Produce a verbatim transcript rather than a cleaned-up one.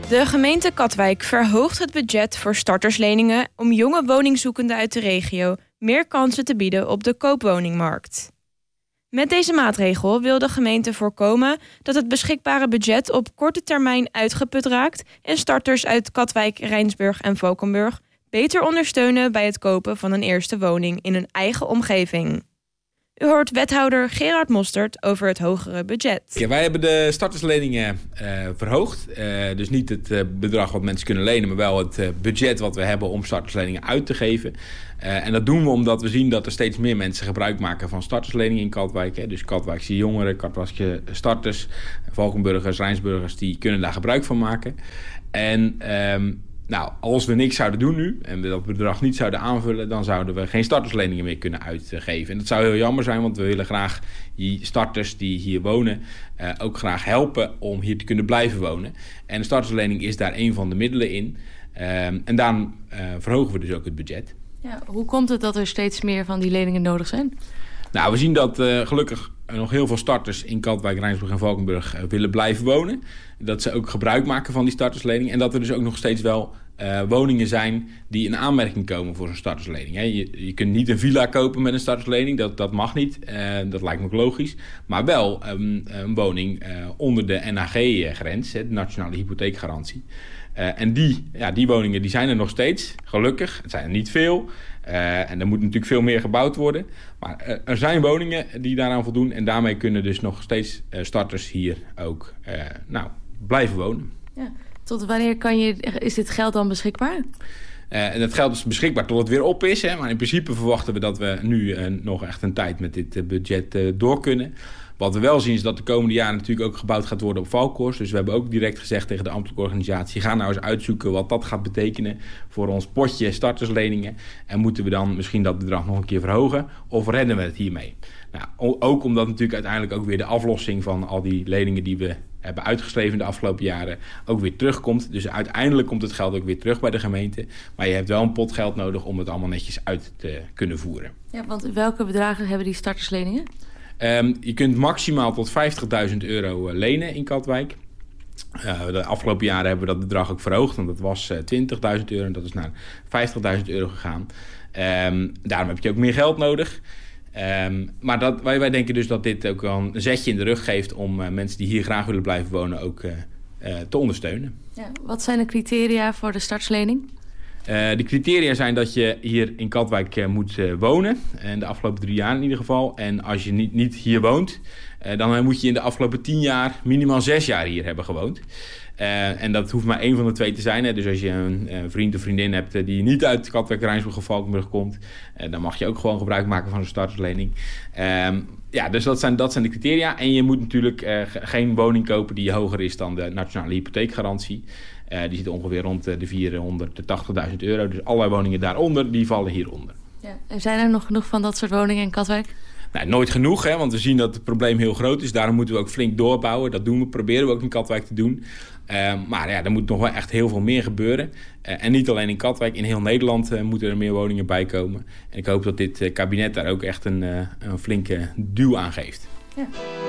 De gemeente Katwijk verhoogt het budget voor startersleningen om jonge woningzoekenden uit de regio meer kansen te bieden op de koopwoningmarkt. Met deze maatregel wil de gemeente voorkomen dat het beschikbare budget op korte termijn uitgeput raakt en starters uit Katwijk, Rijnsburg en Valkenburg beter ondersteunen bij het kopen van een eerste woning in hun eigen omgeving. U hoort wethouder Gerard Mostert over het hogere budget. Ja, wij hebben de startersleningen uh, verhoogd. Uh, dus niet het uh, bedrag wat mensen kunnen lenen, maar wel het uh, budget wat we hebben om startersleningen uit te geven. Uh, en dat doen we omdat we zien dat er steeds meer mensen gebruik maken van startersleningen in Katwijk. Hè. Dus Katwijkse jongeren, Katwijkse starters, Valkenburgers, Rijnsburgers, die kunnen daar gebruik van maken. En um, nou, als we niks zouden doen nu en we dat bedrag niet zouden aanvullen, dan zouden we geen startersleningen meer kunnen uitgeven. En dat zou heel jammer zijn, want we willen graag die starters die hier wonen uh, ook graag helpen om hier te kunnen blijven wonen. En de starterslening is daar een van de middelen in. Uh, en daarom uh, verhogen we dus ook het budget. Ja, hoe komt het dat er steeds meer van die leningen nodig zijn? Nou, we zien dat uh, gelukkig nog heel veel starters in Katwijk, Rijnsburg en Valkenburg uh, willen blijven wonen. Dat ze ook gebruik maken van die starterslening. En dat er dus ook nog steeds wel uh, woningen zijn die in aanmerking komen voor zo'n starterslening. Hè. Je, je kunt niet een villa kopen met een starterslening, dat, dat mag niet. Uh, dat lijkt me ook logisch. Maar wel um, een woning uh, onder de N H G-grens, de Nationale Hypotheekgarantie. Uh, en die, ja, die woningen die zijn er nog steeds, gelukkig. Het zijn er niet veel. Uh, en er moet natuurlijk veel meer gebouwd worden. Maar uh, er zijn woningen die daaraan voldoen. En daarmee kunnen dus nog steeds uh, starters hier ook uh, nou, blijven wonen. Ja. Tot wanneer kan je, is dit geld dan beschikbaar? Uh, en dat geld is beschikbaar tot het weer op is. Hè. Maar in principe verwachten we dat we nu uh, nog echt een tijd met dit uh, budget uh, door kunnen. Wat we wel zien is dat de komende jaren natuurlijk ook gebouwd gaat worden op Valkhorst. Dus we hebben ook direct gezegd tegen de ambtelijke organisatie, ga nou eens uitzoeken wat dat gaat betekenen voor ons potje startersleningen. En moeten we dan misschien dat bedrag nog een keer verhogen of redden we het hiermee? Nou, ook omdat natuurlijk uiteindelijk ook weer de aflossing van al die leningen die we hebben uitgeschreven de afgelopen jaren ook weer terugkomt. Dus uiteindelijk komt het geld ook weer terug bij de gemeente. Maar je hebt wel een pot geld nodig om het allemaal netjes uit te kunnen voeren. Ja, want welke bedragen hebben die startersleningen? Um, je kunt maximaal tot vijftigduizend euro uh, lenen in Katwijk. Uh, de afgelopen jaren hebben we dat bedrag ook verhoogd, want dat was uh, twintigduizend euro en dat is naar vijftigduizend euro gegaan. Um, daarom heb je ook meer geld nodig. Um, maar dat, wij, wij denken dus dat dit ook wel een zetje in de rug geeft om uh, mensen die hier graag willen blijven wonen ook uh, uh, te ondersteunen. Ja, wat zijn de criteria voor de starterslening? Uh, de criteria zijn dat je hier in Katwijk uh, moet uh, wonen. En de afgelopen drie jaar in ieder geval. En als je niet, niet hier woont, uh, dan moet je in de afgelopen tien jaar minimaal zes jaar hier hebben gewoond. Uh, en dat hoeft maar één van de twee te zijn. Hè. Dus als je een, een vriend of vriendin hebt uh, die niet uit Katwijk, Rijnsburg of Valkenburg komt, uh, dan mag je ook gewoon gebruik maken van een starterslening. Um, ja, dus dat zijn, dat zijn de criteria. En je moet natuurlijk uh, geen woning kopen die hoger is dan de Nationale Hypotheekgarantie. Uh, die zit ongeveer rond de vierhonderdtachtigduizend euro. Dus alle woningen daaronder, die vallen hieronder. Ja. En zijn er nog genoeg van dat soort woningen in Katwijk? Nou, nooit genoeg, hè, want we zien dat het probleem heel groot is. Daarom moeten we ook flink doorbouwen. Dat doen we, proberen we ook in Katwijk te doen. Uh, maar ja, er moet nog wel echt heel veel meer gebeuren. Uh, en niet alleen in Katwijk, in heel Nederland uh, moeten er meer woningen bij komen. En ik hoop dat dit uh, kabinet daar ook echt een, uh, een flinke duw aan geeft. Ja.